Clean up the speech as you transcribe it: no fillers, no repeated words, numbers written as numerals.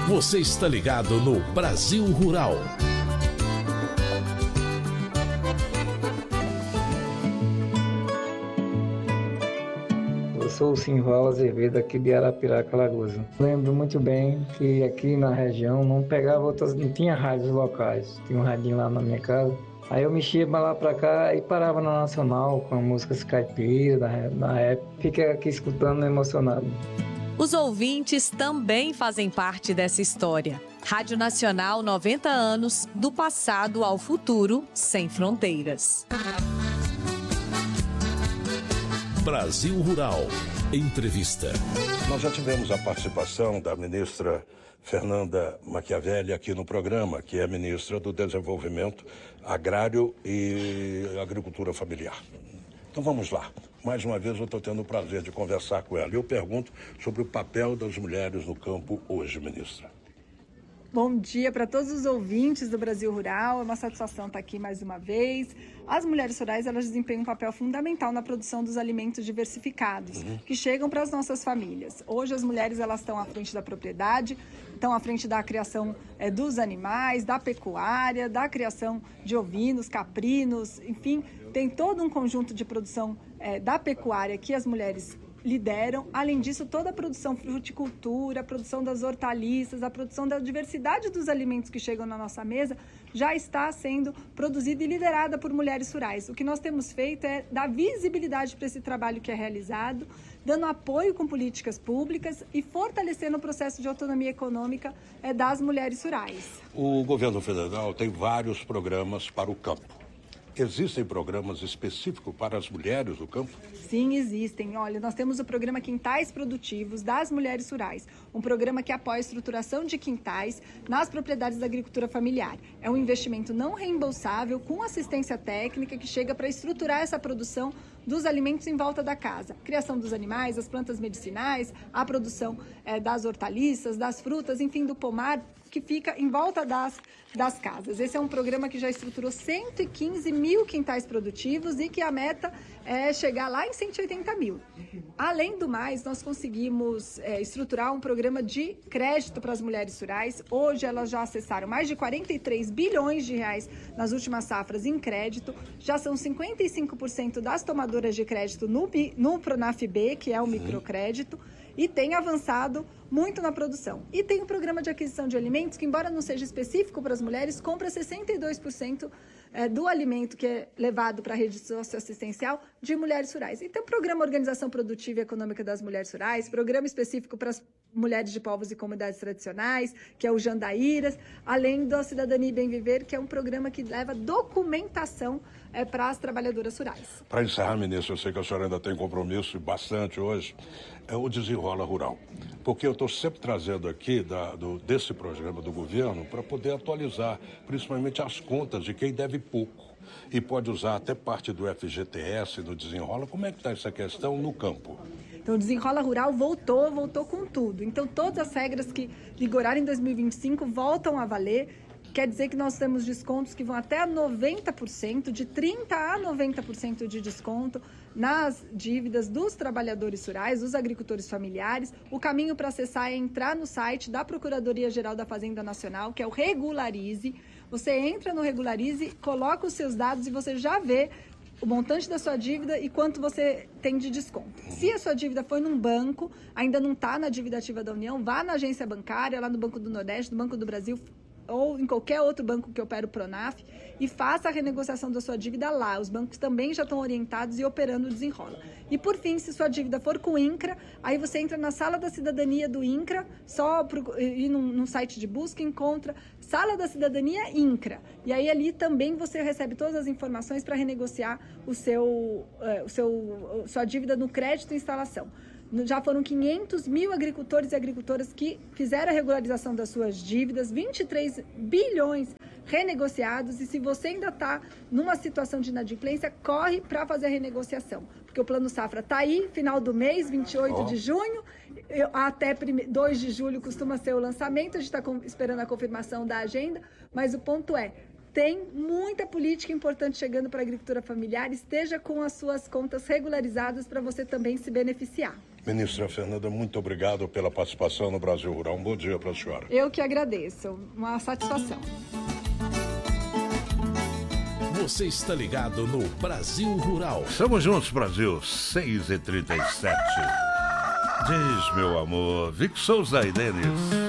Você está ligado no Brasil Rural. Eu sou o Simval Azevedo, aqui de Arapiraca, Alagoas. Lembro muito bem que aqui na região não tinha rádios locais. Tinha um radinho lá na minha casa. Aí eu mexia pra lá pra cá e parava na Nacional com músicas caipiras na época. Fiquei aqui escutando emocionado. Os ouvintes também fazem parte dessa história. Rádio Nacional, 90 anos, do passado ao futuro, sem fronteiras. Brasil Rural. Entrevista. Nós já tivemos a participação da ministra Fernanda Machiavelli aqui no programa, que é ministra do Desenvolvimento Agrário e Agricultura Familiar. Então vamos lá. Mais uma vez eu estou tendo o prazer de conversar com ela. Eu pergunto sobre o papel das mulheres no campo hoje, ministra. Bom dia para todos os ouvintes do Brasil Rural, é uma satisfação estar aqui mais uma vez. As mulheres rurais, elas desempenham um papel fundamental na produção dos alimentos diversificados, que chegam para as nossas famílias. Hoje as mulheres, elas estão à frente da propriedade, estão à frente da criação dos animais, da pecuária, da criação de ovinos, caprinos, enfim, tem todo um conjunto de produção da pecuária que as mulheres lideram. Além disso, toda a produção fruticultura, a produção das hortaliças, a produção da diversidade dos alimentos que chegam na nossa mesa já está sendo produzida e liderada por mulheres rurais. O que nós temos feito é dar visibilidade para esse trabalho que é realizado, dando apoio com políticas públicas e fortalecendo o processo de autonomia econômica das mulheres rurais. O governo federal tem vários programas para o campo. Existem programas específicos para as mulheres do campo? Sim, existem. Olha, nós temos o programa Quintais Produtivos das Mulheres Rurais, um programa que apoia a estruturação de quintais nas propriedades da agricultura familiar. É um investimento não reembolsável com assistência técnica que chega para estruturar essa produção dos alimentos em volta da casa. Criação dos animais, das plantas medicinais, a produção das hortaliças, das frutas, enfim, do pomar que fica em volta das casas. Esse é um programa que já estruturou 115 mil quintais produtivos e que a meta é chegar lá em 180 mil. Além do mais, nós conseguimos estruturar um programa de crédito para as mulheres rurais. Hoje elas já acessaram mais de 43 bilhões de reais nas últimas safras em crédito. Já são 55% das tomadoras de crédito no Pronaf-B, que é o microcrédito, e tem avançado muito na produção. E tem o programa de aquisição de alimentos, que embora não seja específico para as mulheres, compra 62% do alimento que é levado para a rede socioassistencial de mulheres rurais. Então, programa Organização Produtiva e Econômica das Mulheres Rurais, programa específico para as mulheres de povos e comunidades tradicionais, que é o Jandaíras, além da Cidadania e Bem Viver, que é um programa que leva documentação para as trabalhadoras rurais. Para encerrar, ministro, eu sei que a senhora ainda tem compromisso bastante hoje, é o Desenrola Rural. Porque eu estou sempre trazendo aqui desse programa do governo para poder atualizar, principalmente as contas de quem deve pouco. E pode usar até parte do FGTS no Desenrola. Como é que está essa questão no campo? Então, o Desenrola Rural voltou com tudo. Então, todas as regras que vigoraram em 2025 voltam a valer. Quer dizer que nós temos descontos que vão até 90%, de 30% a 90% de desconto nas dívidas dos trabalhadores rurais, dos agricultores familiares. O caminho para acessar é entrar no site da Procuradoria-Geral da Fazenda Nacional, que é o Regularize. Você entra no Regularize, coloca os seus dados e você já vê o montante da sua dívida e quanto você tem de desconto. Se a sua dívida foi num banco, ainda não está na dívida ativa da União, vá na agência bancária, lá no Banco do Nordeste, no Banco do Brasil, ou em qualquer outro banco que opera o Pronaf, e faça a renegociação da sua dívida lá. Os bancos também já estão orientados e operando o Desenrola. E por fim, se sua dívida for com o INCRA, aí você entra na Sala da Cidadania do INCRA, só ir num site de busca, encontra Sala da Cidadania INCRA. E aí ali também você recebe todas as informações para renegociar sua dívida no crédito e instalação. Já foram 500 mil agricultores e agricultoras que fizeram a regularização das suas dívidas, 23 bilhões renegociados. E se você ainda está numa situação de inadimplência, corre para fazer a renegociação. Porque o Plano Safra está aí, final do mês, 28 de junho, até 2 de julho costuma ser o lançamento. A gente está esperando a confirmação da agenda, mas o ponto é: tem muita política importante chegando para a agricultura familiar. Esteja com as suas contas regularizadas para você também se beneficiar. Ministra Fernanda, muito obrigado pela participação no Brasil Rural. Um bom dia para a senhora. Eu que agradeço. Uma satisfação. Você está ligado no Brasil Rural. Estamos juntos, Brasil. 6h37. Diz, meu amor. Vic Souza e Denis.